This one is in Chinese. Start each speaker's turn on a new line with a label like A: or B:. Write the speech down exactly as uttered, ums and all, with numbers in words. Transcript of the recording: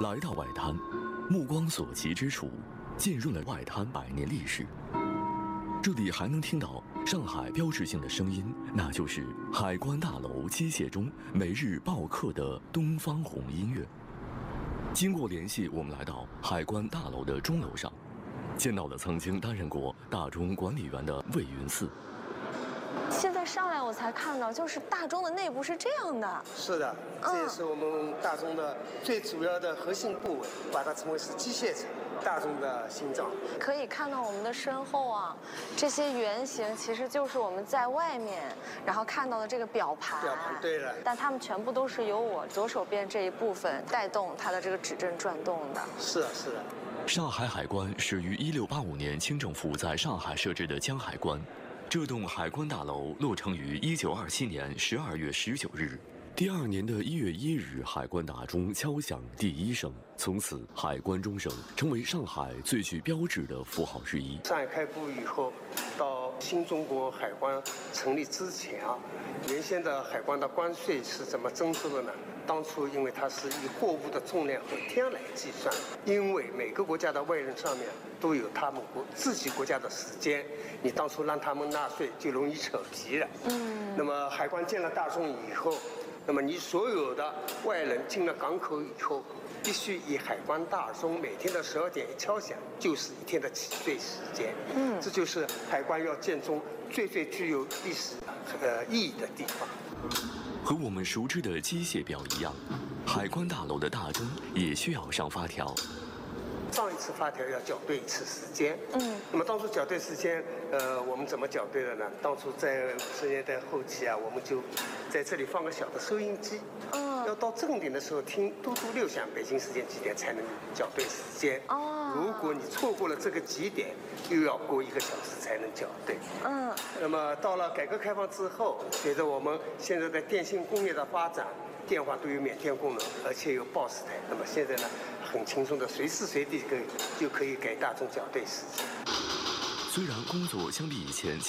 A: 来到外滩，目光所及之处，浸润了外滩百年历史。这里还能听到上海标志性的声音，那就是海关大楼机械中每日报课的东方红音乐。经过联系，我们来到海关大楼的钟楼上，见到了曾经担任过大钟管理员的魏云寺。
B: 现在上来我才看到，就是大钟的内部是这样的。
C: 是的，这也是我们大钟的最主要的核心部位，把它称为是机械层，大钟的心脏。
B: 可以看到我们的身后啊，这些圆形其实就是我们在外面然后看到的这个表盘。
C: 表盘，对了。
B: 但它们全部都是由我左手边这一部分带动它的这个指针转动的。
C: 是的，是的。
A: 上海海关始于一六八五年清政府在上海设置的江海关。这栋海关大楼落成于一九二七年十二月十九日。第二年的一月一日，海关大钟敲响第一声，从此海关钟声成为上海最具标志的符号之一。
C: 上海开埠以后，到新中国海关成立之前啊，原先的海关的关税是怎么征收的呢？当初因为它是以货物的重量和天来计算，因为每个国家的外人上面都有他们国自己国家的时间，你当初让他们纳税就容易扯皮了。嗯。那么海关建了大钟以后，那么你所有的外人进了港口以后，必须以海关大钟每天的十二点一敲响，就是一天的起税时间。嗯。这就是海关要建钟最最具有历史呃意义的地方。
A: 和我们熟知的机械表一样，海关大楼的大钟也需要上发条。
C: 上一次发条要校对一次时间，嗯，那么当初校对时间，呃，我们怎么校对的呢？当初在五十年代后期啊，我们就在这里放个小的收音机，嗯，要到正点的时候听嘟嘟六响，北京时间几点才能校对时间。哦，如果你错过了这个几点，又要过一个小时才能校对。嗯，那么到了改革开放之后，随着我们现在的电信工业的发展，电话都有免电功能，而且有 B O S S 台，那么现在呢？很轻松的，随时随地可以就可以给大众校对时间。
A: 虽然工作相比以前轻。